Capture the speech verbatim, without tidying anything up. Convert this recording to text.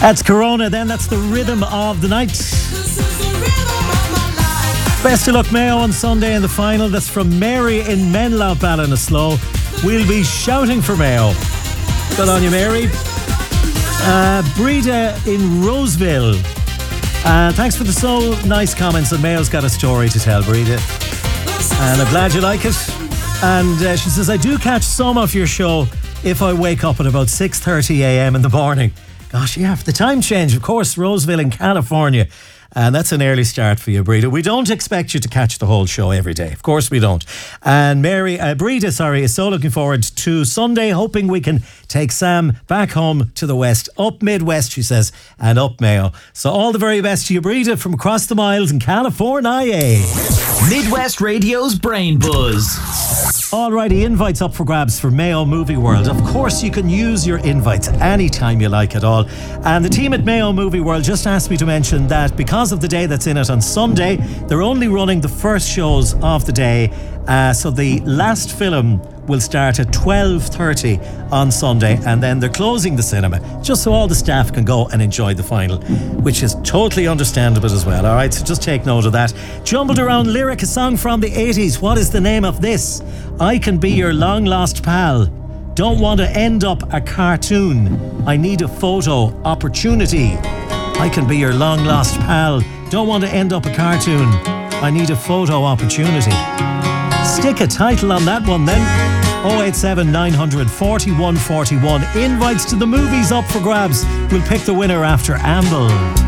That's Corona then, that's the rhythm of the night. Best of luck Mayo on Sunday in the final. That's from Mary in Menlow, Ballinasloe. We'll be shouting for Mayo. Good on you, Mary. Uh, Breda in Roseville. Uh, thanks for the so nice comments. And Mayo's got a story to tell, Breda. And I'm glad you like it. And uh, she says, I do catch some of your show if I wake up at about six thirty a.m. in the morning. Gosh, yeah, the time change, of course, Roseville in California. And that's an early start for you, Breda. We don't expect you to catch the whole show every day. Of course we don't. And Mary, uh, Breda, sorry, is so looking forward to Sunday, hoping we can take Sam back home to the west. Up Midwest, she says, and up Mayo. So all the very best to you, Breda, from across the miles in California. Midwest Radio's Brain Buzz. Alrighty, invites up for grabs for Mayo Movie World. Of course, you can use your invites anytime you like at all. And the team at Mayo Movie World just asked me to mention that because of the day that's in it on Sunday, they're only running the first shows of the day. Uh, so the last film will start at twelve thirty on Sunday, and then they're closing the cinema just so all the staff can go and enjoy the final, which is totally understandable as well. Alright, so just take note of that. Jumbled around lyric, a song from the eighties. What is the name of this? I Can Be Your Long Lost Pal. Don't Want to End Up a Cartoon. I Need a Photo Opportunity. I Can Be Your Long Lost Pal. Don't Want to End Up a Cartoon. I Need a Photo Opportunity. Stick a title on that one then. oh eight seven nine hundred forty-one forty-one. Invites to the movies up for grabs. We'll pick the winner after Amble.